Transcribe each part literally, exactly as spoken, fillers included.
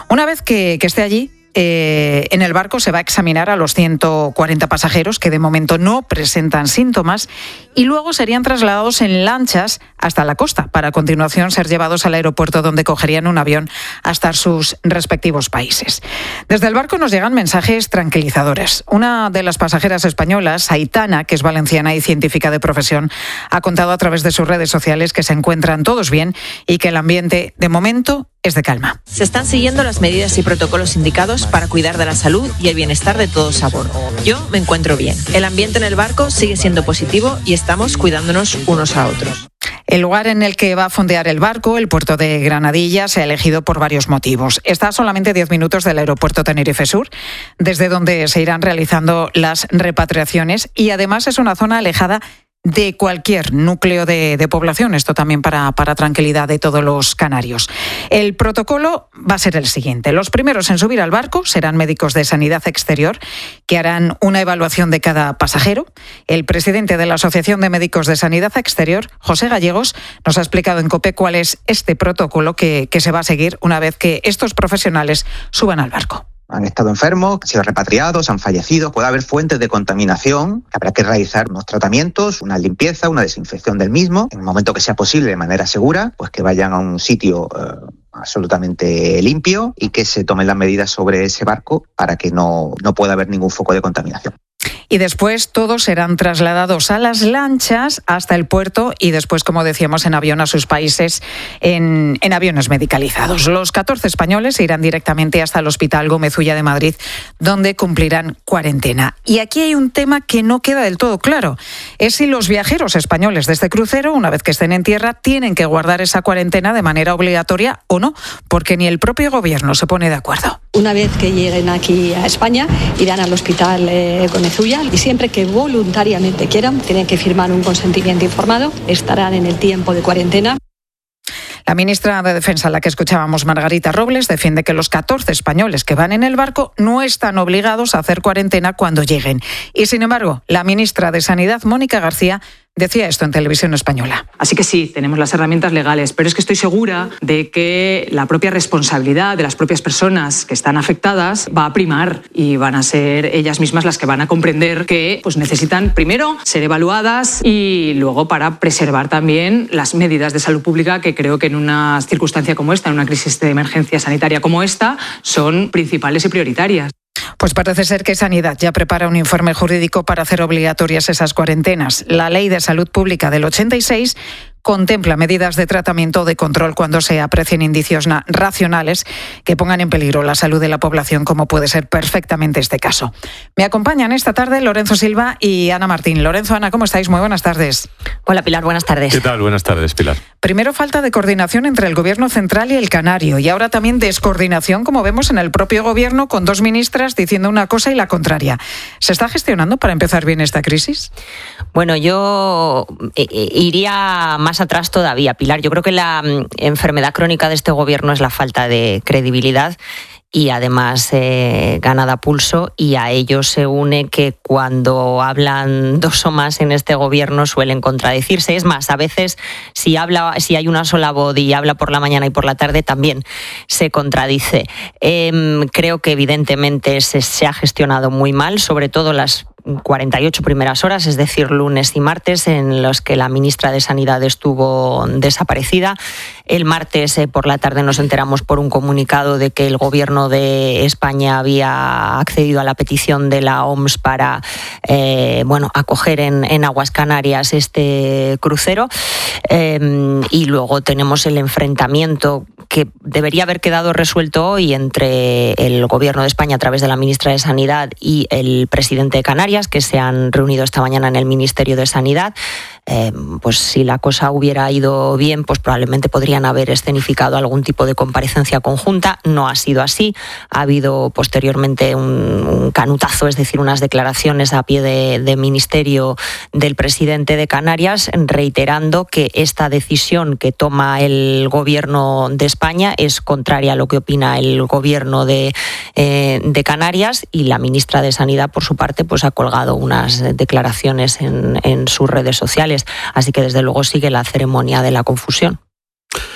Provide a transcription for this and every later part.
Una vez que, que esté allí, Eh, en el barco se va a examinar a los ciento cuarenta pasajeros que de momento no presentan síntomas y luego serían trasladados en lanchas hasta la costa para a continuación ser llevados al aeropuerto donde cogerían un avión hasta sus respectivos países. Desde el barco nos llegan mensajes tranquilizadores. Una de las pasajeras españolas, Aitana, que es valenciana y científica de profesión, ha contado a través de sus redes sociales que se encuentran todos bien y que el ambiente, de momento, es de calma. Se están siguiendo las medidas y protocolos indicados para cuidar de la salud y el bienestar de todos a bordo. Yo me encuentro bien. El ambiente en el barco sigue siendo positivo y estamos cuidándonos unos a otros. El lugar en el que va a fondear el barco, el puerto de Granadilla, se ha elegido por varios motivos. Está a solamente diez minutos del aeropuerto Tenerife Sur, desde donde se irán realizando las repatriaciones, y además es una zona alejada de cualquier núcleo de, de población. Esto también para, para tranquilidad de todos los canarios. El protocolo va a ser el siguiente. Los primeros en subir al barco serán médicos de Sanidad Exterior, que harán una evaluación de cada pasajero. El presidente de la Asociación de Médicos de Sanidad Exterior, José Gallegos, nos ha explicado en COPE cuál es este protocolo que, que se va a seguir una vez que estos profesionales suban al barco. Han estado enfermos, han sido repatriados, han fallecido. Puede haber fuentes de contaminación. Habrá que realizar unos tratamientos, una limpieza, una desinfección del mismo. En el momento que sea posible, de manera segura, pues que vayan a un sitio eh, absolutamente limpio y que se tomen las medidas sobre ese barco para que no, no pueda haber ningún foco de contaminación. Y después todos serán trasladados a las lanchas hasta el puerto y después, como decíamos, en avión a sus países en, en aviones medicalizados. Los catorce españoles se irán directamente hasta el Hospital Gómez Ulla de Madrid, donde cumplirán cuarentena. Y aquí hay un tema que no queda del todo claro. Es si los viajeros españoles de este crucero, una vez que estén en tierra, tienen que guardar esa cuarentena de manera obligatoria o no, porque ni el propio gobierno se pone de acuerdo. Una vez que lleguen aquí a España, irán al Hospital eh, Gómez Ulla y siempre que voluntariamente quieran, tienen que firmar un consentimiento informado, estarán en el tiempo de cuarentena. La ministra de Defensa, la que escuchábamos, Margarita Robles, defiende que los catorce españoles que van en el barco no están obligados a hacer cuarentena cuando lleguen. Y, sin embargo, la ministra de Sanidad, Mónica García, decía esto en Televisión Española. Así que sí, tenemos las herramientas legales, pero es que estoy segura de que la propia responsabilidad de las propias personas que están afectadas va a primar y van a ser ellas mismas las que van a comprender que pues, necesitan, primero, ser evaluadas y luego para preservar también las medidas de salud pública que creo que en una circunstancia como esta, en una crisis de emergencia sanitaria como esta, son principales y prioritarias. Pues parece ser que Sanidad ya prepara un informe jurídico para hacer obligatorias esas cuarentenas. La Ley de Salud Pública del ochenta y seis contempla medidas de tratamiento o de control cuando se aprecien indicios racionales que pongan en peligro la salud de la población, como puede ser perfectamente este caso. Me acompañan esta tarde Lorenzo Silva y Ana Martín. Lorenzo, Ana, ¿cómo estáis? Muy buenas tardes. Hola, Pilar, buenas tardes. ¿Qué tal? Buenas tardes, Pilar. Primero, falta de coordinación entre el Gobierno central y el canario, y ahora también descoordinación, como vemos en el propio Gobierno, con dos ministras diciendo una cosa y la contraria. ¿Se está gestionando para empezar bien esta crisis? Bueno, yo iría más atrás todavía, Pilar. Yo creo que la enfermedad crónica de este Gobierno es la falta de credibilidad y además eh, ganada pulso, y a ello se une que cuando hablan dos o más en este gobierno suelen contradecirse. Es más, a veces si habla, si hay una sola voz y habla por la mañana y por la tarde también se contradice. Eh, creo que evidentemente se, se ha gestionado muy mal, sobre todo las cuarenta y ocho primeras horas, es decir, lunes y martes, en los que la ministra de Sanidad estuvo desaparecida. El martes eh, por la tarde nos enteramos por un comunicado de que el Gobierno de España había accedido a la petición de la O M S para eh, bueno, acoger en, en aguas Canarias este crucero. Eh, y luego tenemos el enfrentamiento que debería haber quedado resuelto hoy entre el Gobierno de España a través de la ministra de Sanidad y el presidente de Canarias, que se han reunido esta mañana en el Ministerio de Sanidad. Eh, pues si la cosa hubiera ido bien, pues probablemente podrían haber escenificado algún tipo de comparecencia conjunta. No ha sido así. Ha habido posteriormente un, un canutazo, es decir, unas declaraciones a pie de, de ministerio del presidente de Canarias, reiterando que esta decisión que toma el Gobierno de España es contraria a lo que opina el Gobierno de, eh, de Canarias, y la ministra de Sanidad, por su parte, pues ha colgado unas declaraciones en, en sus redes sociales. Así que desde luego sigue la ceremonia de la confusión.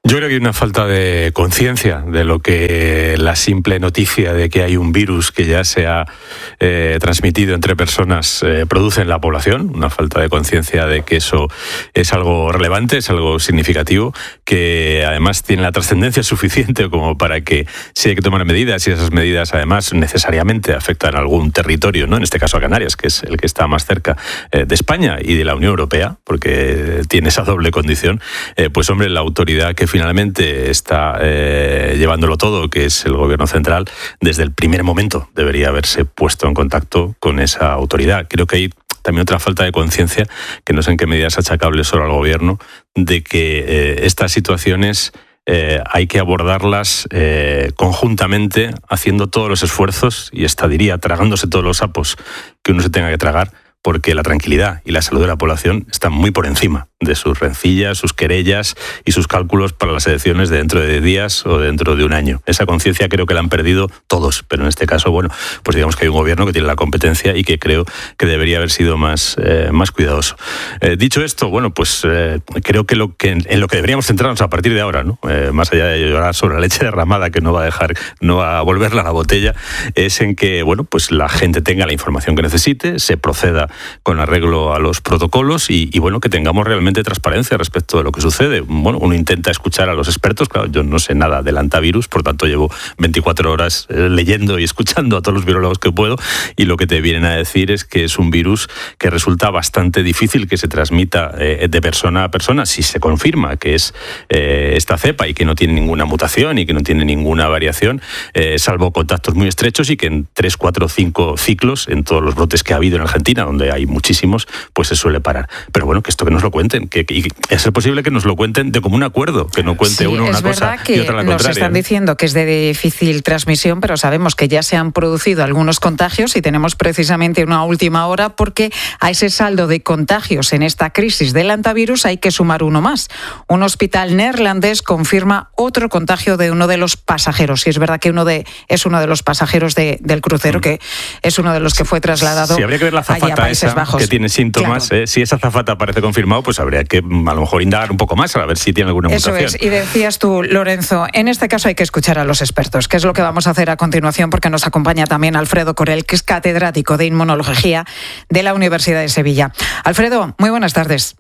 Yo creo que hay una falta de conciencia de lo que la simple noticia de que hay un virus que ya se ha eh, transmitido entre personas eh, produce en la población, una falta de conciencia de que eso es algo relevante, es algo significativo, que además tiene la trascendencia suficiente como para que si hay que tomar medidas, y esas medidas además necesariamente afectan a algún territorio, ¿no? En este caso a Canarias, que es el que está más cerca eh, de España y de la Unión Europea, porque tiene esa doble condición, eh, pues hombre, la autoridad que finalmente está eh, llevándolo todo, que es el Gobierno central, desde el primer momento debería haberse puesto en contacto con esa autoridad. Creo que hay también otra falta de conciencia, que no sé en qué medida es achacable solo al Gobierno, de que eh, estas situaciones eh, hay que abordarlas eh, conjuntamente, haciendo todos los esfuerzos, y hasta diría tragándose todos los sapos que uno se tenga que tragar, porque la tranquilidad y la salud de la población están muy por encima de sus rencillas, sus querellas y sus cálculos para las elecciones de dentro de días o dentro de un año. Esa conciencia creo que la han perdido todos, pero en este caso, bueno, pues digamos que hay un gobierno que tiene la competencia y que creo que debería haber sido más, eh, más cuidadoso. Eh, dicho esto, bueno, pues eh, creo que, lo que en lo que deberíamos centrarnos a partir de ahora, ¿no? Eh, más allá de llorar sobre la leche derramada, que no va a dejar, no va a volverla a la botella, es en que, bueno, pues la gente tenga la información que necesite, se proceda con arreglo a los protocolos y, y bueno, que tengamos realmente transparencia respecto de lo que sucede. Bueno, uno intenta escuchar a los expertos, claro, yo no sé nada del antivirus, por tanto llevo veinticuatro horas eh, leyendo y escuchando a todos los virólogos que puedo, y lo que te vienen a decir es que es un virus que resulta bastante difícil que se transmita eh, de persona a persona, si se confirma que es eh, esta cepa y que no tiene ninguna mutación y que no tiene ninguna variación, eh, salvo contactos muy estrechos, y que en tres, cuatro, cinco ciclos, en todos los brotes que ha habido en Argentina, donde hay muchísimos, pues se suele parar. Pero bueno, que esto que nos lo cuenten, que, que es posible que nos lo cuenten de común acuerdo, que no cuente sí, uno una cosa y otra la contraria. Nos están diciendo que es de difícil transmisión, pero sabemos que ya se han producido algunos contagios y tenemos precisamente una última hora, porque a ese saldo de contagios en esta crisis del antivirus hay que sumar uno más. Un hospital neerlandés confirma otro contagio de uno de los pasajeros. Y es verdad que uno de es uno de los pasajeros de, del crucero, mm. que es uno de los que fue trasladado sí, habría que ver la azafata allá a Países esa, Bajos. Que tiene síntomas. Claro. Eh, si esa azafata parece confirmado, pues habría que a lo mejor indagar un poco más a ver si tiene alguna Eso mutación. Es. Y decías tú, Lorenzo, en este caso hay que escuchar a los expertos, que es lo que vamos a hacer a continuación, porque nos acompaña también Alfredo Corel, que es catedrático de Inmunología de la Universidad de Sevilla. Alfredo, muy buenas tardes.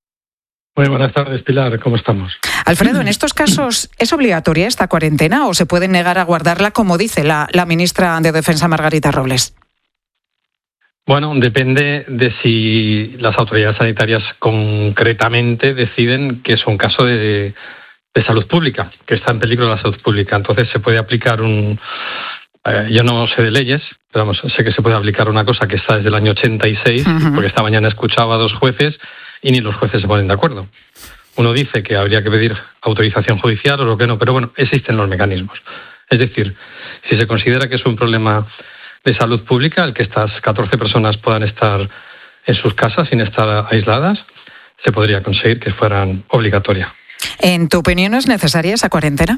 Muy buenas tardes, Pilar. ¿Cómo estamos? Alfredo, en estos casos, ¿es obligatoria esta cuarentena o se puede negar a guardarla, como dice la, la ministra de Defensa, Margarita Robles? Bueno, depende de si las autoridades sanitarias concretamente deciden que es un caso de, de salud pública, que está en peligro la salud pública. Entonces se puede aplicar un... Eh, yo no sé de leyes, pero vamos, sé que se puede aplicar una cosa que está desde el año ochenta y seis, uh-huh. porque esta mañana escuchaba a dos jueces y ni los jueces se ponen de acuerdo. Uno dice que habría que pedir autorización judicial o lo que no, pero bueno, existen los mecanismos. Es decir, si se considera que es un problema de salud pública el que estas catorce personas puedan estar en sus casas sin estar aisladas, se podría conseguir que fueran obligatorias. ¿En tu opinión es necesaria esa cuarentena?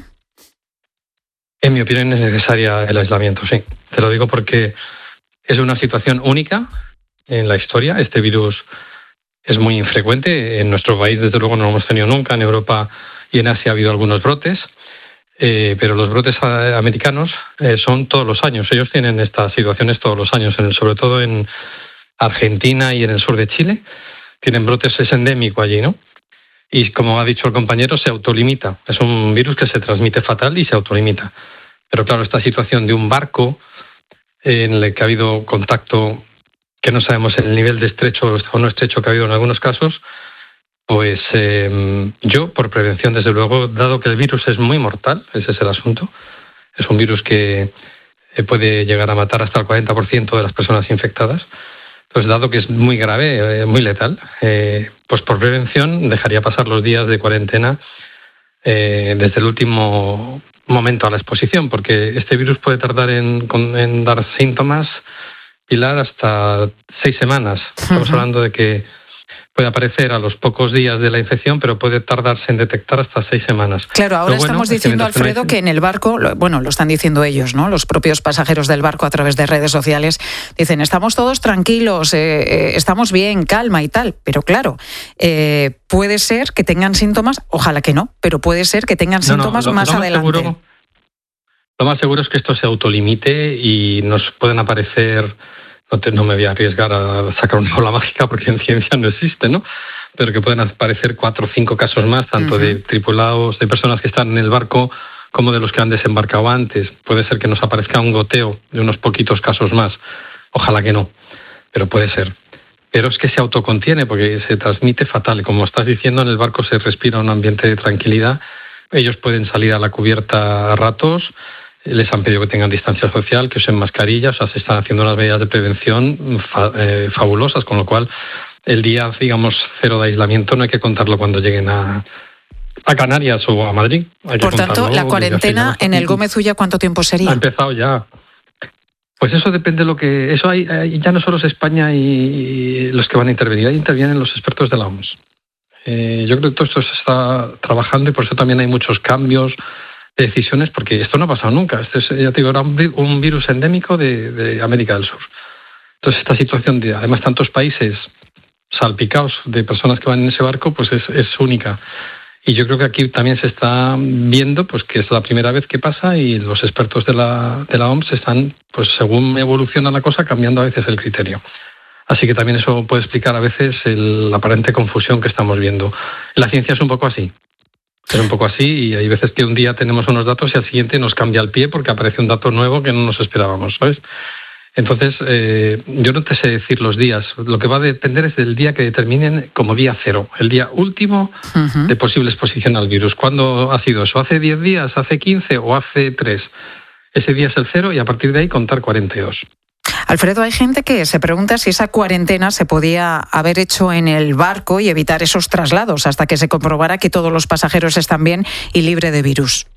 En mi opinión es necesaria el aislamiento, sí. Te lo digo porque es una situación única en la historia. Este virus es muy infrecuente. En nuestro país, desde luego, no lo hemos tenido nunca. En Europa y en Asia ha habido algunos brotes. Eh, pero los brotes americanos eh, son todos los años. Ellos tienen estas situaciones todos los años, en el, sobre todo en Argentina y en el sur de Chile. Tienen brotes, es endémico allí, ¿no? Y como ha dicho el compañero, se autolimita. Es un virus que se transmite fatal y se autolimita. Pero claro, esta situación de un barco eh, en el que ha habido contacto, que no sabemos el nivel de estrecho o no estrecho que ha habido en algunos casos, pues eh, yo, por prevención, desde luego, dado que el virus es muy mortal, ese es el asunto, es un virus que eh, puede llegar a matar hasta el cuarenta por ciento de las personas infectadas, pues dado que es muy grave, eh, muy letal, eh, pues por prevención dejaría pasar los días de cuarentena eh, desde el último momento a la exposición, porque este virus puede tardar en, en dar síntomas, Pilar, hasta seis semanas. Estamos uh-huh. hablando de que puede aparecer a los pocos días de la infección, pero puede tardarse en detectar hasta seis semanas. Claro, ahora bueno estamos diciendo, es que Alfredo, que en el barco, bueno, lo están diciendo ellos, ¿no? Los propios pasajeros del barco a través de redes sociales dicen, estamos todos tranquilos, eh, eh, estamos bien, calma y tal. Pero claro, eh, puede ser que tengan síntomas, ojalá que no, pero puede ser que tengan síntomas no, no, lo, más lo adelante. Más seguro, lo más seguro es que esto se autolimite y nos pueden aparecer... No, te, no me voy a arriesgar a sacar una bola mágica porque en ciencia no existe, ¿no? Pero que pueden aparecer cuatro o cinco casos más, tanto uh-huh. de tripulados, de personas que están en el barco, como de los que han desembarcado antes. Puede ser que nos aparezca un goteo de unos poquitos casos más. Ojalá que no, pero puede ser. Pero es que se autocontiene porque se transmite fatal. Como estás diciendo, en el barco se respira un ambiente de tranquilidad. Ellos pueden salir a la cubierta a ratos. Les han pedido que tengan distancia social, que usen mascarillas, o sea, se están haciendo unas medidas de prevención fa- eh, fabulosas, con lo cual el día, digamos, cero de aislamiento no hay que contarlo cuando lleguen a, a Canarias o a Madrid. Hay Por que tanto, la cuarentena en el Gómez Ulla, ¿cuánto tiempo sería? Ha empezado ya. Pues eso depende de lo que... Eso hay, hay ya no solo es España y los que van a intervenir, ahí intervienen los expertos de la O M S. Eh, yo creo que todo esto se está trabajando y por eso también hay muchos cambios de decisiones, porque esto no ha pasado nunca. Este es, ya te digo, era un virus endémico de, de América del Sur. Entonces, esta situación de, además, tantos países salpicados de personas que van en ese barco, pues es, es única. Y yo creo que aquí también se está viendo pues que es la primera vez que pasa y los expertos de la, de la O M S están, pues según evoluciona la cosa, cambiando a veces el criterio. Así que también eso puede explicar a veces el, la aparente confusión que estamos viendo. La ciencia es un poco así. Es un poco así y hay veces que un día tenemos unos datos y al siguiente nos cambia el pie porque aparece un dato nuevo que no nos esperábamos, ¿sabes? Entonces, eh, yo no te sé decir los días. Lo que va a depender es del día que determinen como día cero, el día último uh-huh. de posible exposición al virus. ¿Cuándo ha sido eso? ¿Hace diez días, hace quince o hace tres? Ese día es el cero y a partir de ahí contar cuarenta y dos. Alfredo, hay gente que se pregunta si esa cuarentena se podía haber hecho en el barco y evitar esos traslados hasta que se comprobara que todos los pasajeros están bien y libre de virus.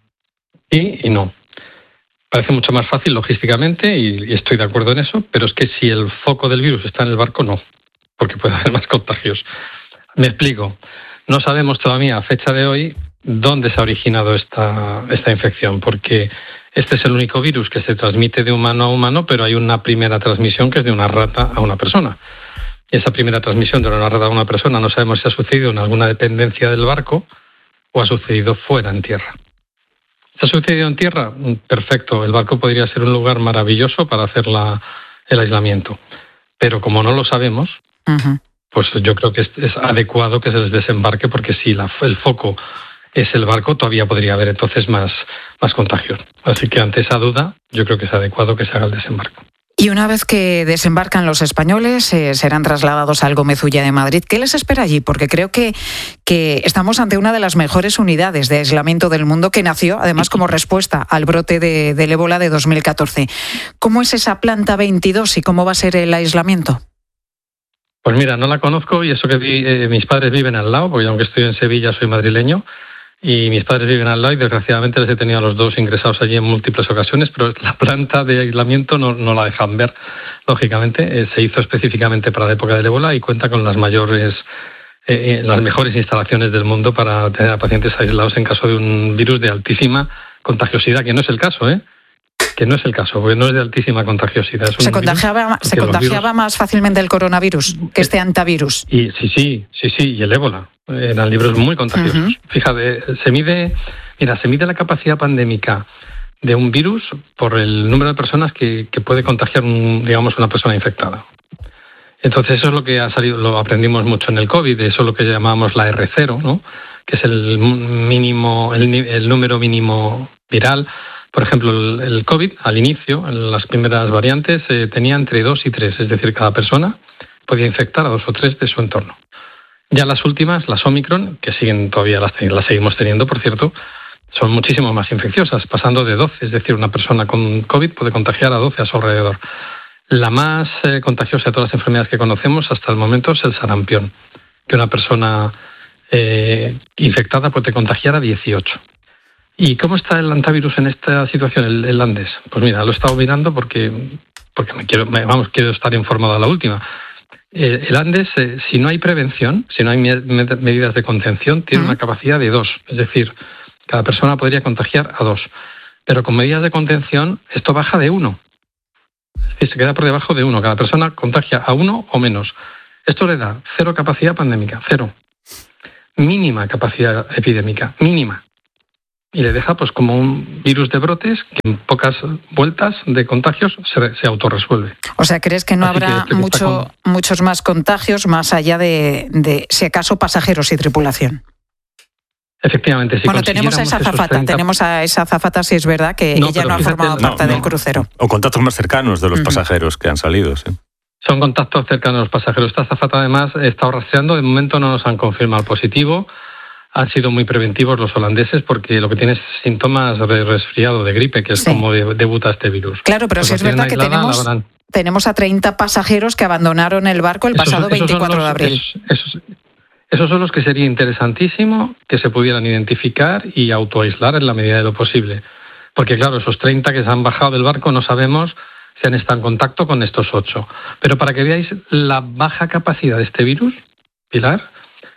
Sí y no. Parece mucho más fácil logísticamente y, y estoy de acuerdo en eso, pero es que si el foco del virus está en el barco, no, porque puede haber más contagios. Me explico. No sabemos todavía a fecha de hoy dónde se ha originado esta, esta infección, porque este es el único virus que se transmite de humano a humano, pero hay una primera transmisión que es de una rata a una persona. Y esa primera transmisión de una rata a una persona no sabemos si ha sucedido en alguna dependencia del barco o ha sucedido fuera, en tierra. ¿Se ha sucedido en tierra? Perfecto, el barco podría ser un lugar maravilloso para hacer la, el aislamiento. Pero como no lo sabemos, uh-huh. pues yo creo que es, es adecuado que se les desembarque, porque si la, el foco es el barco, todavía podría haber entonces más, más contagios. Así que ante esa duda, yo creo que es adecuado que se haga el desembarco. Y una vez que desembarcan los españoles, eh, serán trasladados al Gómez Ulla de Madrid. ¿Qué les espera allí? Porque creo que, que estamos ante una de las mejores unidades de aislamiento del mundo, que nació, además, como respuesta al brote de, del ébola de dos mil catorce. ¿Cómo es esa planta veintidós y cómo va a ser el aislamiento? Pues mira, no la conozco y eso que vi, eh, mis padres viven al lado, porque aunque estoy en Sevilla soy madrileño, y mis padres viven al lado y desgraciadamente les he tenido a los dos ingresados allí en múltiples ocasiones, pero la planta de aislamiento no, no la dejan ver, lógicamente. Eh, se hizo específicamente para la época del ébola y cuenta con las mayores, eh, las mejores instalaciones del mundo para tener a pacientes aislados en caso de un virus de altísima contagiosidad, que no es el caso, ¿eh? Que no es el caso, porque no es de altísima contagiosidad. Es un ¿Se contagiaba, ¿se contagiaba virus... más fácilmente el coronavirus que este antivirus? Y, sí, sí, sí, sí, y el ébola. Eran virus muy contagiosos. Uh-huh. Fíjate, se mide, mira, se mide la capacidad pandémica de un virus por el número de personas que, que puede contagiar, un, digamos, una persona infectada. Entonces eso es lo que ha salido, lo aprendimos mucho en el COVID, eso es lo que llamamos la erre cero, ¿no? Que es el mínimo, el, el número mínimo viral. Por ejemplo, el, el COVID, al inicio, en las primeras variantes, eh, tenía entre dos y tres, es decir, cada persona podía infectar a dos o tres de su entorno. Ya las últimas, las Omicron, que siguen todavía las, las seguimos teniendo, por cierto, son muchísimo más infecciosas, pasando de doce, es decir, una persona con COVID puede contagiar a doce a su alrededor. La más eh, contagiosa de todas las enfermedades que conocemos hasta el momento es el sarampión, que una persona eh, infectada puede contagiar a dieciocho. ¿Y cómo está el antivirus en esta situación, el, el Andes? Pues mira, lo he estado mirando porque, porque me quiero, me, vamos, quiero estar informado a la última. Eh, el Andes, eh, si no hay prevención, si no hay me- med- medidas de contención, tiene uh-huh. una capacidad de dos. Es decir, cada persona podría contagiar a dos. Pero con medidas de contención, esto baja de uno. Es decir, se queda por debajo de uno. Cada persona contagia a uno o menos. Esto le da cero capacidad pandémica, cero. Mínima capacidad epidémica, mínima. Y le deja pues como un virus de brotes que en pocas vueltas de contagios se, se autorresuelve. O sea, ¿crees que no Así habrá que mucho, con... muchos más contagios más allá de, de, si acaso, pasajeros y tripulación? Efectivamente, si bueno, tenemos a esa azafata, treinta... tenemos a esa azafata, si es verdad que no, ella no ha formado parte no, del no. crucero. O contactos más cercanos de los uh-huh. pasajeros que han salido, sí. Son contactos cercanos a los pasajeros. Esta azafata, además, ha estado rastreando. De momento no nos han confirmado el positivo. Han sido muy preventivos los holandeses porque lo que tiene es síntomas de resfriado, de gripe, que es sí. como de, debuta este virus. Claro, pero pues sí es verdad que tenemos, tenemos a treinta pasajeros que abandonaron el barco el esos, pasado veinticuatro los, de abril. Esos, esos, esos son los que sería interesantísimo que se pudieran identificar y autoaislar en la medida de lo posible. Porque claro, esos treinta que se han bajado del barco no sabemos si han estado en contacto con estos ocho. Pero para que veáis la baja capacidad de este virus, Pilar,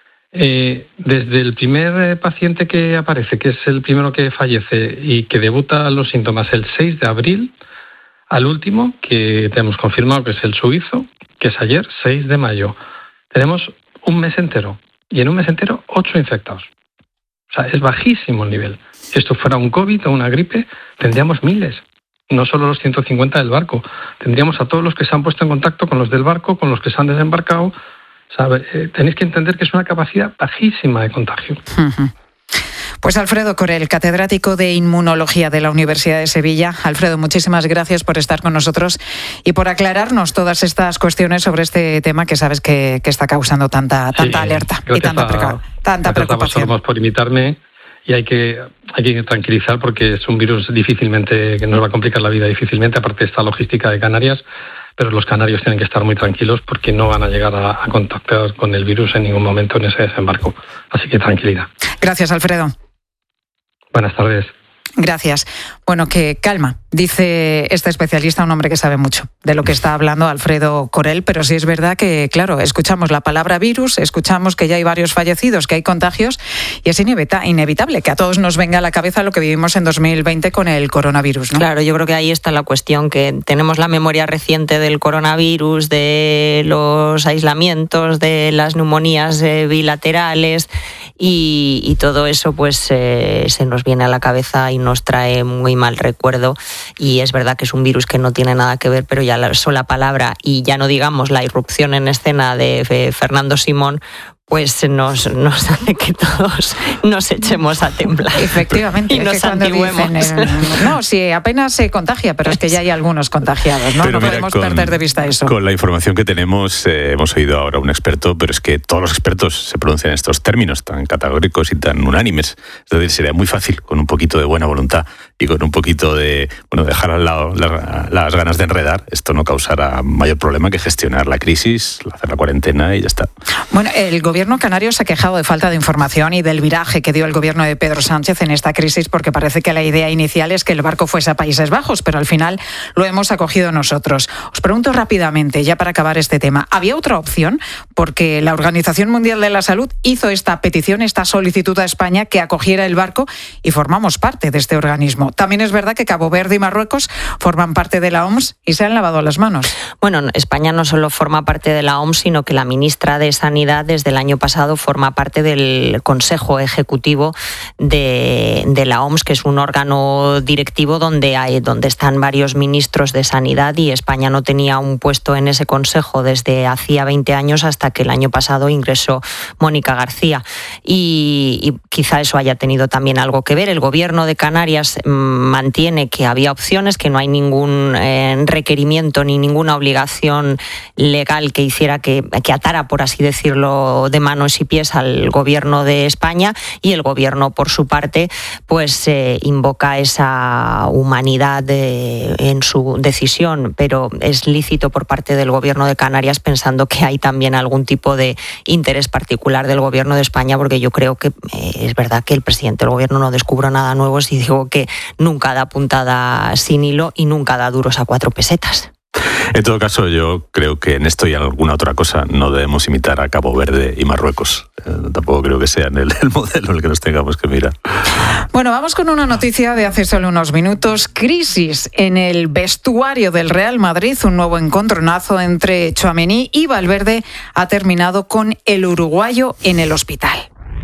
eh, desde el primer eh, paciente que aparece, que es el primero que fallece y que debuta los síntomas el seis de abril, al último, que tenemos confirmado que es el suizo, que es ayer, seis de mayo. Tenemos un mes entero, y en un mes entero, ocho infectados. O sea, es bajísimo el nivel. Si esto fuera un COVID o una gripe, tendríamos miles. No solo los ciento cincuenta del barco. Tendríamos a todos los que se han puesto en contacto con los del barco, con los que se han desembarcado. ¿Sabe? Eh, tenéis que entender que es una capacidad bajísima de contagio. Uh-huh. Pues Alfredo Corel, catedrático de Inmunología de la Universidad de Sevilla. Alfredo, muchísimas gracias por estar con nosotros y por aclararnos todas estas cuestiones sobre este tema que sabes que, que está causando tanta, tanta sí, alerta y tanta, preca- tanta preocupación. Gracias por invitarme. Y hay que, hay que tranquilizar porque es un virus difícilmente, que nos va a complicar la vida difícilmente, aparte de esta logística de Canarias, pero los canarios tienen que estar muy tranquilos porque no van a llegar a, a contactar con el virus en ningún momento en ese desembarco. Así que tranquilidad. Gracias, Alfredo. Buenas tardes. Gracias. Bueno, que calma, dice este especialista, un hombre que sabe mucho de lo que está hablando, Alfredo Corel, pero sí es verdad que, claro, escuchamos la palabra virus, escuchamos que ya hay varios fallecidos, que hay contagios, y es inevita- inevitable que a todos nos venga a la cabeza lo que vivimos en dos mil veinte con el coronavirus, ¿no? Claro, yo creo que ahí está la cuestión, que tenemos la memoria reciente del coronavirus, de los aislamientos, de las neumonías eh, bilaterales, y, y todo eso pues eh, se nos viene a la cabeza y nos trae muy mal recuerdo, y es verdad que es un virus que no tiene nada que ver, pero ya la sola palabra, y ya no digamos la irrupción en escena de Fernando Simón, pues nos, nos hace que todos nos echemos a temblar. Efectivamente. Y nos antiguemos. Dicen, eh, no, sí, apenas se contagia, pero es que ya hay algunos contagiados, ¿no? Pero no mira, podemos con, perder de vista eso. Con la información que tenemos, eh, hemos oído ahora a un experto, pero es que todos los expertos se pronuncian en estos términos tan categóricos y tan unánimes. Es decir, sería muy fácil, con un poquito de buena voluntad y con un poquito de, bueno, dejar al lado las, las ganas de enredar, esto no causará mayor problema que gestionar la crisis, hacer la cuarentena y ya está. Bueno, el gobierno El gobierno canario se ha quejado de falta de información y del viraje que dio el gobierno de Pedro Sánchez en esta crisis, porque parece que la idea inicial es que el barco fuese a Países Bajos, pero al final lo hemos acogido nosotros. Os pregunto rápidamente, ya para acabar este tema, ¿había otra opción? Porque la Organización Mundial de la Salud hizo esta petición, esta solicitud a España que acogiera el barco y formamos parte de este organismo. También es verdad que Cabo Verde y Marruecos forman parte de la O M S y se han lavado las manos. Bueno, España no solo forma parte de la O M S, sino que la ministra de Sanidad desde el año pasado forma parte del Consejo Ejecutivo de, de la O M S, que es un órgano directivo donde hay, donde están varios ministros de Sanidad, y España no tenía un puesto en ese consejo desde hacía veinte años hasta que el año pasado ingresó Mónica García. Y, y quizá eso haya tenido también algo que ver. El gobierno de Canarias mmm, mantiene que había opciones, que no hay ningún eh, requerimiento ni ninguna obligación legal que hiciera que, que atara, por así decirlo, de manos y pies al gobierno de España, y el gobierno por su parte pues eh, invoca esa humanidad de, en su decisión, pero es lícito por parte del gobierno de Canarias, pensando que hay también algún tipo de interés particular del gobierno de España, porque yo creo que eh, es verdad que el presidente del gobierno no descubre nada nuevo si digo que nunca da puntada sin hilo y nunca da duros a cuatro pesetas. En todo caso, yo creo que en esto y en alguna otra cosa no debemos imitar a Cabo Verde y Marruecos. Eh, tampoco creo que sean el, el modelo el que nos tengamos que mirar. Bueno, vamos con una noticia de hace solo unos minutos. Crisis en el vestuario del Real Madrid. Un nuevo encontronazo entre Tchouaméni y Valverde ha terminado con el uruguayo en el hospital.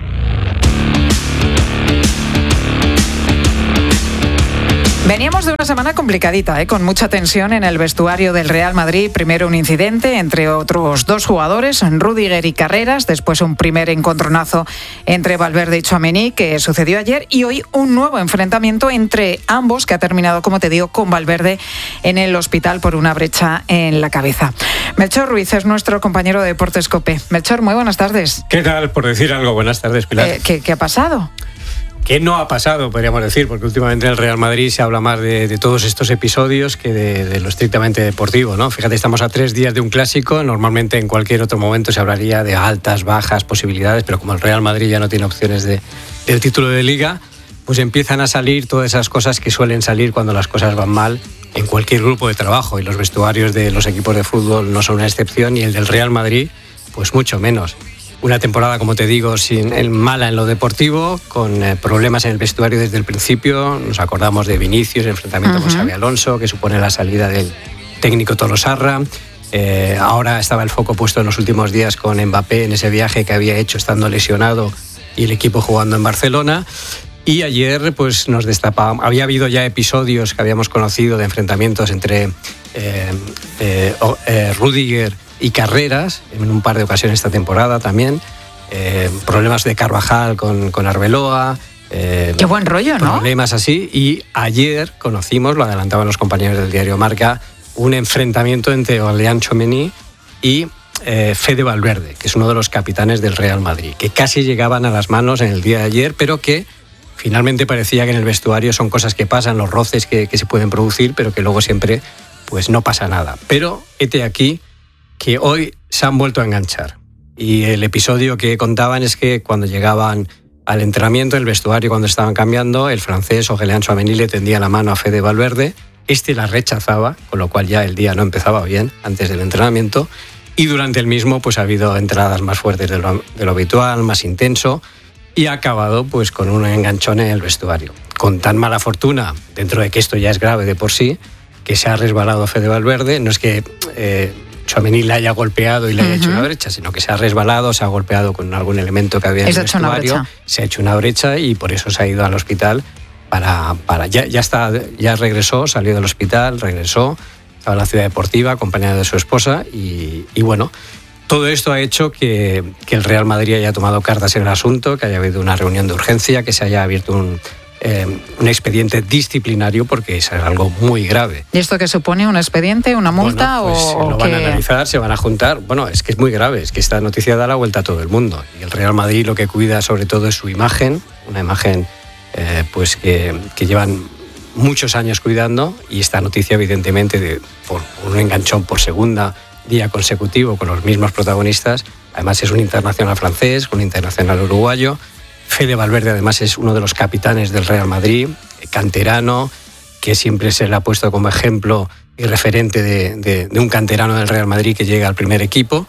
Veníamos de una semana complicadita, ¿eh? Con mucha tensión en el vestuario del Real Madrid. Primero un incidente entre otros dos jugadores, Rüdiger y Carreras. Después un primer encontronazo entre Valverde y Tchouaméni, que sucedió ayer. Y hoy un nuevo enfrentamiento entre ambos, que ha terminado, como te digo, con Valverde en el hospital por una brecha en la cabeza. Melchor Ruiz es nuestro compañero de Deportes COPE. Melchor, muy buenas tardes. ¿Qué tal? Por decir algo, buenas tardes, Pilar. Eh, ¿qué, ¿Qué ha pasado? ¿Qué no ha pasado, podríamos decir? Porque últimamente en el Real Madrid se habla más de, de todos estos episodios que de, de lo estrictamente deportivo, ¿no? Fíjate, estamos a tres días de un clásico. Normalmente en cualquier otro momento se hablaría de altas, bajas, posibilidades, pero como el Real Madrid ya no tiene opciones de, del título de Liga, pues empiezan a salir todas esas cosas que suelen salir cuando las cosas van mal en cualquier grupo de trabajo. Y los vestuarios de los equipos de fútbol no son una excepción, y el del Real Madrid, pues mucho menos. Una temporada, como te digo, sin, el, mala en lo deportivo, con eh, problemas en el vestuario desde el principio. Nos acordamos de Vinicius, el enfrentamiento uh-huh. con Xabi Alonso, que supone la salida del técnico Tolosarra. Eh, ahora estaba el foco puesto en los últimos días con Mbappé en ese viaje que había hecho estando lesionado y el equipo jugando en Barcelona. Y ayer pues nos destapaba, había habido ya episodios que habíamos conocido de enfrentamientos entre eh, eh, eh, Rüdiger y Carreras, en un par de ocasiones esta temporada también, eh, problemas de Carvajal con, con Arbeloa. Eh, Qué buen rollo, ¿no? Problemas así. Y ayer conocimos, lo adelantaban los compañeros del diario Marca, un enfrentamiento entre Aurélien Tchouaméni y eh, Fede Valverde, que es uno de los capitanes del Real Madrid, que casi llegaban a las manos en el día de ayer, pero que finalmente parecía que en el vestuario son cosas que pasan, los roces que, que se pueden producir, pero que luego siempre pues no pasa nada. Pero hete aquí que hoy se han vuelto a enganchar. Y el episodio que contaban es que cuando llegaban al entrenamiento, el vestuario, cuando estaban cambiando, el francés Aurélien Tchouaméni le tendía la mano a Fede Valverde, este la rechazaba, con lo cual ya el día no empezaba bien antes del entrenamiento, y durante el mismo pues ha habido entradas más fuertes de lo, de lo habitual, más intenso, y ha acabado pues con un enganchón en el vestuario. Con tan mala fortuna, dentro de que esto ya es grave de por sí, que se ha resbalado a Fede Valverde. No es que eh, Tchouaméni le haya golpeado y le haya uh-huh. hecho una brecha, sino que se ha resbalado, se ha golpeado con algún elemento que había en el vestuario, se ha hecho una brecha y por eso se ha ido al hospital para... para ya, ya, está, ya regresó, salió del hospital, regresó, estaba en la ciudad deportiva acompañado de su esposa y, y bueno, todo esto ha hecho que, que el Real Madrid haya tomado cartas en el asunto, que haya habido una reunión de urgencia, que se haya abierto un... Eh, un expediente disciplinario porque es algo muy grave. ¿Y esto qué supone? ¿Un expediente, una multa? Bueno, pues o lo van qué? a analizar, se van a juntar. Bueno, es que es muy grave, es que esta noticia da la vuelta a todo el mundo. Y el Real Madrid lo que cuida sobre todo es su imagen, una imagen eh, pues que, que llevan muchos años cuidando, y esta noticia evidentemente de, por un enganchón por segunda día consecutivo con los mismos protagonistas. Además es un internacional francés, un internacional uruguayo. Fede Valverde además es uno de los capitanes del Real Madrid, canterano, que siempre se le ha puesto como ejemplo y referente de, de, de un canterano del Real Madrid que llega al primer equipo.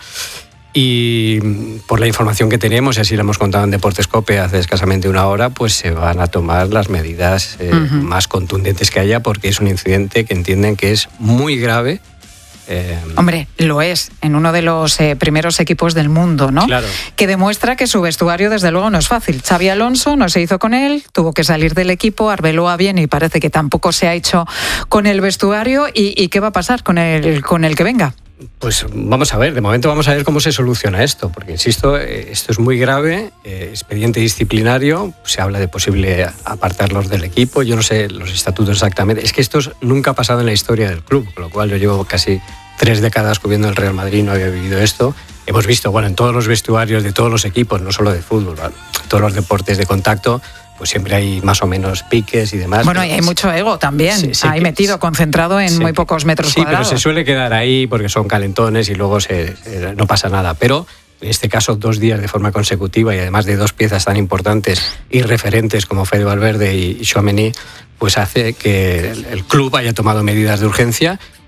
Y por la información que tenemos, y así lo hemos contado en Deportes COPE hace escasamente una hora, pues se van a tomar las medidas eh, uh-huh. más contundentes que haya, porque es un incidente que entienden que es muy grave. Eh, Hombre, lo es, en uno de los eh, primeros equipos del mundo, ¿no? Claro. Que demuestra que su vestuario, desde luego, no es fácil. Xabi Alonso no se hizo con él, tuvo que salir del equipo, Arbeloa bien, y parece que tampoco se ha hecho con el vestuario. ¿Y, y qué va a pasar con el, con el que venga? Pues vamos a ver, de momento vamos a ver cómo se soluciona esto, porque insisto, esto es muy grave, eh, expediente disciplinario, se habla de posible apartarlos del equipo, yo no sé los estatutos exactamente, es que esto nunca ha pasado en la historia del club, con lo cual yo llevo casi tres décadas cubriendo el Real Madrid y no había vivido esto. Hemos visto, bueno, en todos los vestuarios de todos los equipos, no solo de fútbol, ¿vale? Todos los deportes de contacto, pues siempre hay más o menos piques y demás. Bueno, y hay mucho ego también, sí, sí, ahí metido, concentrado en sí, muy pocos metros sí, cuadrados. Sí, pero se suele quedar ahí porque son calentones y luego se, se, no pasa nada. Pero en este caso, dos días de forma consecutiva y además de dos piezas tan importantes y referentes como Fede Valverde y Tchouaméni, pues hace que el, el club haya tomado medidas de urgencia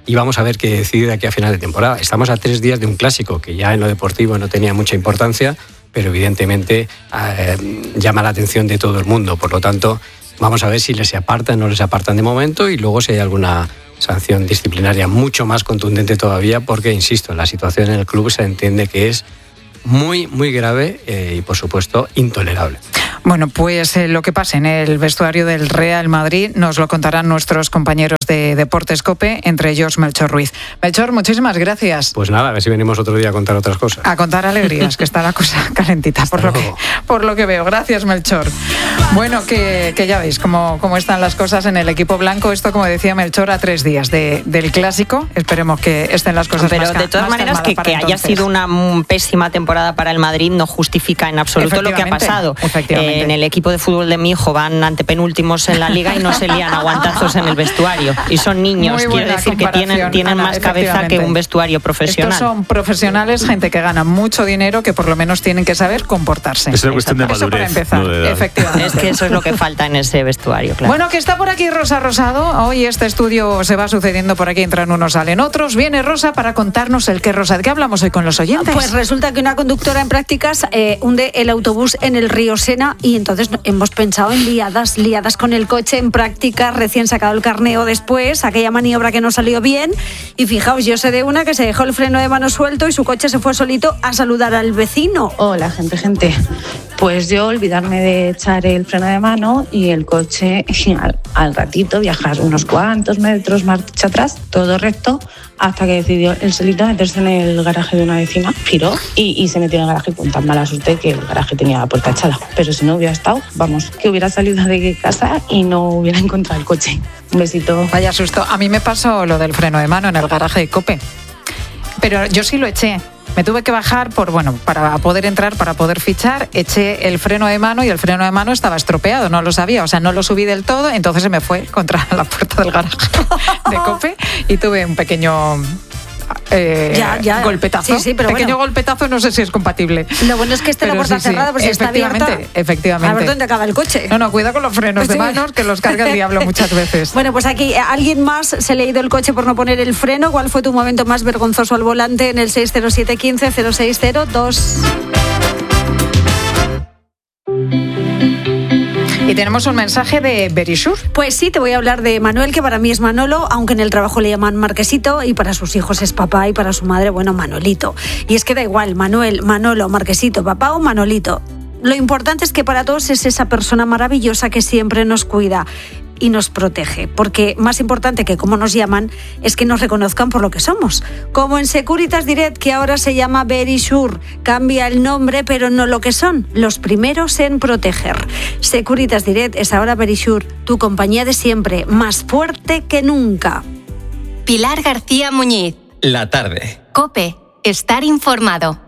y vamos a ver qué decide de aquí a final de temporada. Estamos a tres días de un clásico que ya en lo deportivo no tenía mucha importancia, pero evidentemente eh, llama la atención de todo el mundo. Por lo tanto, vamos a ver si les apartan o no les apartan de momento y luego si hay alguna sanción disciplinaria mucho más contundente todavía, porque, insisto, la situación en el club se entiende que es muy, muy grave eh, y, por supuesto, intolerable. Bueno, pues eh, lo que pasa en el vestuario del Real Madrid nos lo contarán nuestros compañeros de Deportes COPE, entre ellos Melchor Ruiz. Melchor, muchísimas gracias. Pues nada, a ver si venimos otro día a contar otras cosas. A contar alegrías, que está la cosa calentita, por lo, que, por lo que veo. Gracias, Melchor. Bueno, que, que ya veis cómo, cómo están las cosas en el equipo blanco. Esto, como decía Melchor, a tres días de, del Clásico. Esperemos que estén las cosas Pero más de todas más maneras, que, que haya sido una pésima temporada para el Madrid no justifica en absoluto lo que ha pasado. Efectivamente. Eh, en el equipo de fútbol de mi hijo van antepenúltimos en la liga y no se lían aguantazos en el vestuario. Y son niños, quiero decir que tienen, tienen Ana, más cabeza que un vestuario profesional. Estos son profesionales, gente que gana mucho dinero, que por lo menos tienen que saber comportarse. Es una cuestión de madurez. Eso para empezar, no de edad. efectivamente. Es que eso es lo que falta en ese vestuario, claro. Bueno, que está por aquí Rosa Rosado. Hoy este estudio se va sucediendo por aquí, entran unos, salen otros. Viene Rosa para contarnos el que Rosa. ¿De qué hablamos hoy con los oyentes? Pues resulta que una conductora en prácticas eh, hunde el autobús en el río Sena y entonces hemos pensado en liadas, liadas con el coche en prácticas, recién sacado el carneo después, aquella maniobra que no salió bien. Y fijaos, yo sé de una que se dejó el freno de mano suelto y su coche se fue solito a saludar al vecino. Hola, gente, gente. Pues yo olvidarme de echar el freno de mano y el coche al, al ratito viajar unos cuantos metros marcha atrás, todo recto, hasta que decidió el solito meterse en el garaje de una vecina, giró y, y se metió en el garaje con tan mala suerte que el garaje tenía la puerta echada. Pero si no hubiera estado, vamos, que hubiera salido de casa y no hubiera encontrado el coche. Un besito. Vaya susto. A mí me pasó lo del freno de mano en el garaje de COPE. Pero yo sí lo eché. Me tuve que bajar por, bueno, para poder entrar, para poder fichar, eché el freno de mano y el freno de mano estaba estropeado, no lo sabía, o sea, no lo subí del todo, entonces se me fue contra la puerta del garaje de COPE y tuve un pequeño eh, ya, ya. golpetazo. Sí, sí, pero pequeño bueno. golpetazo, no sé si es compatible. Lo bueno es que esté la Pero puerta sí, sí. cerrada, pues si está abierta. Efectivamente, efectivamente. A ver dónde acaba el coche. No, no, cuidado con los frenos de Sí. manos, que los carga el diablo muchas veces. Bueno, pues aquí a alguien más se le ha ido el coche por no poner el freno. ¿Cuál fue tu momento más vergonzoso al volante? En el seis cero siete uno cinco cero seis cero dos. Y tenemos un mensaje de Berisur. Pues sí, te voy a hablar de Manuel, que para mí es Manolo, aunque en el trabajo le llaman Marquesito, y para sus hijos es papá, y para su madre, bueno, Manolito. Y es que da igual, Manuel, Manolo, Marquesito, papá o Manolito. Lo importante es que para todos es esa persona maravillosa que siempre nos cuida y nos protege, porque más importante que cómo nos llaman es que nos reconozcan por lo que somos. Como en Securitas Direct, que ahora se llama Verisure, cambia el nombre pero no lo que son, los primeros en proteger. Securitas Direct es ahora Verisure, tu compañía de siempre, más fuerte que nunca. Pilar García Muñiz. La tarde. COPE. Estar informado.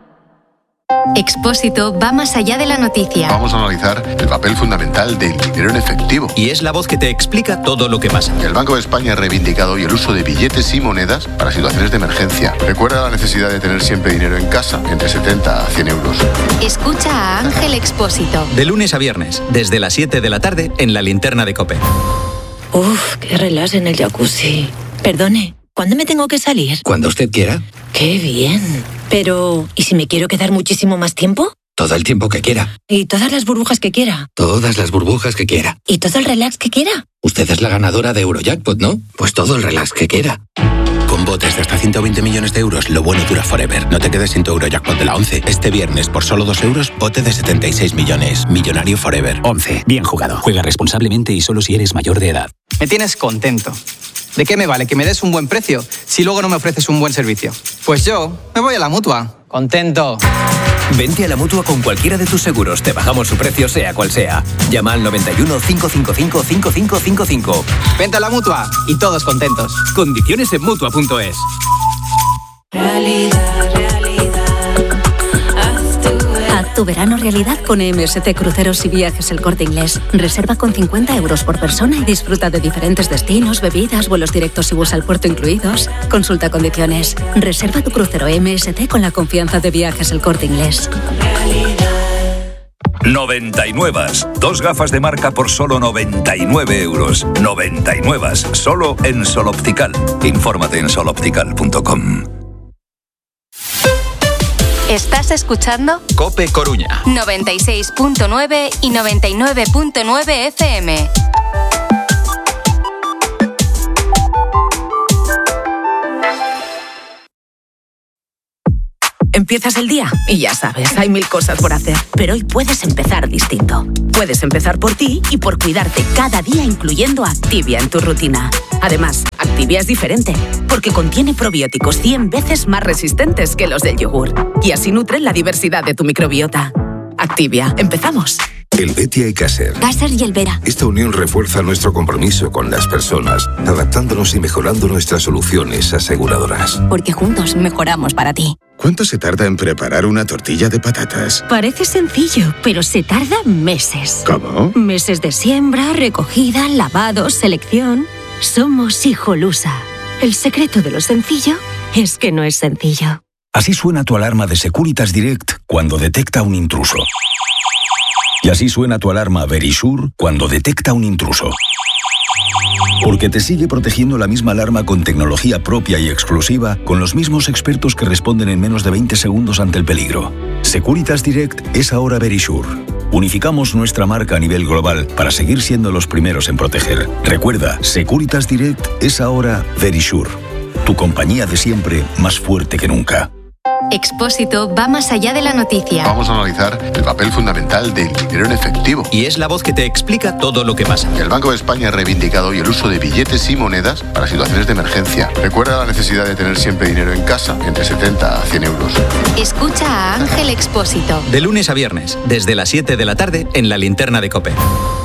Expósito va más allá de la noticia. Vamos a analizar el papel fundamental del dinero en efectivo. Y es la voz que te explica todo lo que pasa. El Banco de España ha reivindicado hoy el uso de billetes y monedas para situaciones de emergencia. Recuerda la necesidad de tener siempre dinero en casa, entre setenta a cien euros. Escucha a Ángel Expósito. De lunes a viernes, desde las siete de la tarde, en la linterna de COPE. Uf, qué relax en el jacuzzi. Perdone, ¿cuándo me tengo que salir? Cuando usted quiera. ¡Qué bien! Pero, ¿y si me quiero quedar muchísimo más tiempo? Todo el tiempo que quiera. ¿Y todas las burbujas que quiera? Todas las burbujas que quiera. ¿Y todo el relax que quiera? Usted es la ganadora de Eurojackpot, ¿no? Pues todo el relax que quiera. Con botes de hasta ciento veinte millones de euros, lo bueno dura forever. No te quedes sin tu Eurojackpot de la once. Este viernes, por solo dos euros, bote de setenta y seis millones. Millonario forever. once. Bien jugado. Juega responsablemente y solo si eres mayor de edad. Me tienes contento. ¿De qué me vale que me des un buen precio si luego no me ofreces un buen servicio? Pues yo me voy a la Mutua. Contento. Vente a la Mutua con cualquiera de tus seguros. Te bajamos su precio sea cual sea. Llama al noventa y uno, cinco cinco cinco, cinco cinco cinco cinco. Vente a la Mutua y todos contentos. Condiciones en Mutua punto es. Realidad, realidad. Haz tu, Haz tu verano realidad con M S C Cruceros y Viajes El Corte Inglés. Reserva con cincuenta euros por persona y disfruta de diferentes destinos, bebidas, vuelos directos y bus al puerto incluidos. Consulta condiciones. Reserva tu crucero M S C con la confianza de Viajes El Corte Inglés. noventa y nueve. Dos gafas de marca por solo noventa y nueve euros. noventa y nueve. Solo en Sol Optical. Infórmate en sol optical punto com. ¿Estás escuchando? COPE Coruña. noventa y seis punto nueve y noventa y nueve punto nueve F M. Empiezas el día y ya sabes, hay mil cosas por hacer. Pero hoy puedes empezar distinto. Puedes empezar por ti y por cuidarte cada día, incluyendo Activia en tu rutina. Además, Activia es diferente, porque contiene probióticos cien veces más resistentes que los del yogur. Y así nutren la diversidad de tu microbiota. Activia, empezamos. Helvetia y Caser. Caser y Elvera. Esta unión refuerza nuestro compromiso con las personas, adaptándonos y mejorando nuestras soluciones aseguradoras. Porque juntos mejoramos para ti. ¿Cuánto se tarda en preparar una tortilla de patatas? Parece sencillo, pero se tarda meses. ¿Cómo? Meses de siembra, recogida, lavado, selección. Somos Hijolusa. El secreto de lo sencillo es que no es sencillo. Así suena tu alarma de Securitas Direct cuando detecta un intruso. Y así suena tu alarma Verisure cuando detecta un intruso. Porque te sigue protegiendo la misma alarma con tecnología propia y exclusiva, con los mismos expertos que responden en menos de veinte segundos ante el peligro. Securitas Direct es ahora Verisure. Unificamos nuestra marca a nivel global para seguir siendo los primeros en proteger. Recuerda, Securitas Direct es ahora Verisure. Tu compañía de siempre, más fuerte que nunca. Expósito va más allá de la noticia. Vamos a analizar el papel fundamental del dinero en efectivo. Y es la voz que te explica todo lo que pasa. El Banco de España ha reivindicado hoy el uso de billetes y monedas para situaciones de emergencia. Recuerda la necesidad de tener siempre dinero en casa, entre setenta a cien euros. Escucha a Ángel Expósito. De lunes a viernes, desde las siete de la tarde, en la linterna de COPE.